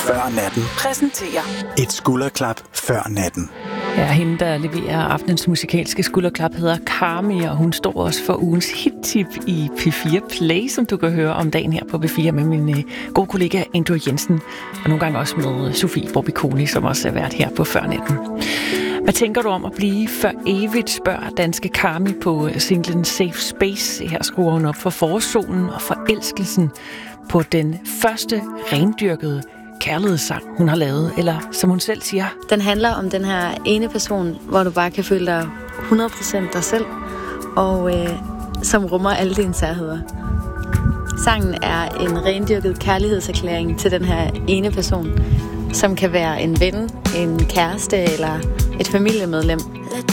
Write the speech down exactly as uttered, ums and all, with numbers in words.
Før natten. Præsenterer Et skulderklap før natten. Ja, hende, der leverer aftenens musikalske skulderklap, hedder Carmi, og hun står også for ugens hit-tip i P fire Play, som du kan høre om dagen her på P fire med min øh, gode kollega Andrew Jensen, og nogle gange også med Sofie Borbiconi, som også er vært her på Førnatten. Hvad tænker du om at blive for evigt, spørger danske Carmi på singlen Safe Space. Her skruer hun op for forårssolen og forelskelsen på den første rendyrkede kærlighedssang, hun har lavet, eller som hun selv siger. Den handler om den her ene person, hvor du bare kan føle dig hundrede procent dig selv, og øh, som rummer alle dine særheder. Sangen er en rendyrket kærlighedserklæring til den her ene person, som kan være en ven, en kæreste eller et familiemedlem.